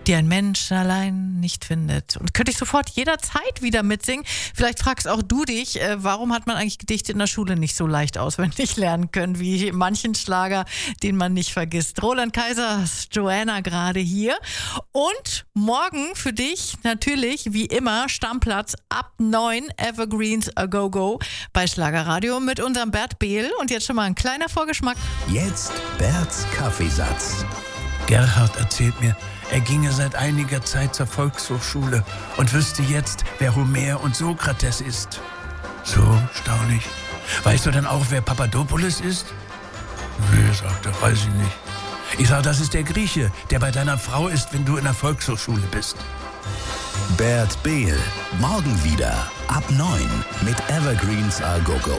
die ein Mensch allein nicht findet. Und könnte ich sofort jederzeit wieder mitsingen. Vielleicht fragst auch du dich, warum hat man eigentlich Gedichte in der Schule nicht so leicht auswendig lernen können, wie manchen Schlager, den man nicht vergisst. Roland Kaisers Joanna gerade hier. Und morgen für dich natürlich, wie immer, Stammplatz ab 9, Evergreens A Go Go bei Schlagerradio mit unserem Bert Behl. Und jetzt schon mal ein kleiner Vorgeschmack. Jetzt Berts Kaffeesatz. Gerhard erzählt mir, er ginge seit einiger Zeit zur Volkshochschule und wüsste jetzt, wer Homer und Sokrates ist. So, staunlich. Weißt du dann auch, wer Papadopoulos ist? Nee, sagt er, weiß ich nicht. Ich sag, das ist der Grieche, der bei deiner Frau ist, wenn du in der Volkshochschule bist. Bert Behl. Morgen wieder ab 9 mit Evergreens A Go Go.